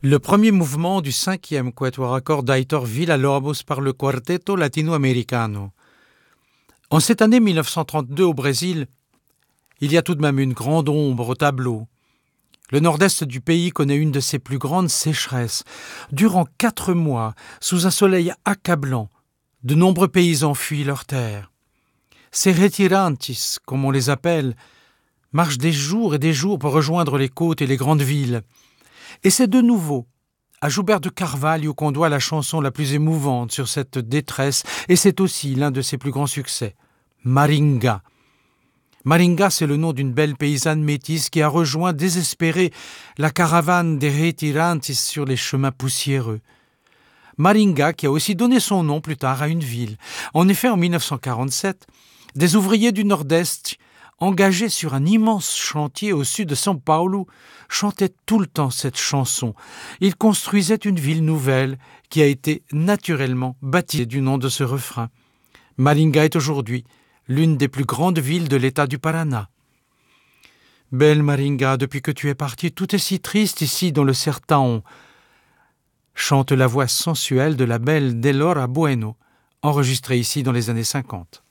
Le premier mouvement du 5e quatuor à cordes d'Aitor Villa-Lobos par le Quarteto Latinoamericano. En cette année 1932 au Brésil, il y a tout de même une grande ombre au tableau. Le nord-est du pays connaît une de ses plus grandes sécheresses. Durant 4 mois, sous un soleil accablant, de nombreux paysans fuient leurs terres. Ces retirantes, comme on les appelle, marchent des jours et des jours pour rejoindre les côtes et les grandes villes. Et c'est de nouveau à Joubert de Carvalho qu'on doit la chanson la plus émouvante sur cette détresse, et c'est aussi l'un de ses plus grands succès, Maringa. Maringa, c'est le nom d'une belle paysanne métisse qui a rejoint désespérée la caravane des retirantes sur les chemins poussiéreux. Maringa qui a aussi donné son nom plus tard à une ville. En effet, en 1947, des ouvriers du Nord-Est, engagés sur un immense chantier au sud de São Paulo, chantaient tout le temps cette chanson. Ils construisaient une ville nouvelle qui a été naturellement baptisée du nom de ce refrain. Maringa est aujourd'hui l'une des plus grandes villes de l'État du Paraná. Belle Maringa, depuis que tu es partie, tout est si triste ici dans le sertão, chante la voix sensuelle de la belle Delora Bueno, enregistrée ici dans les années 50.